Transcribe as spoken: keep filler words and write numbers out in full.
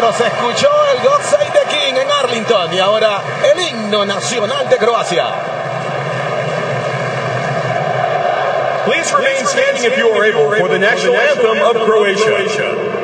Bueno, se escuchó el God Save the King en Arlington y ahora el himno nacional de Croacia. Please remain standing if you are able for the national anthem of Croatia.